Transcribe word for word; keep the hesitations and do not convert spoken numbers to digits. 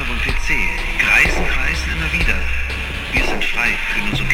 Laptop und P C. Kreisen, kreisen immer wieder. Wir sind frei, fühlen uns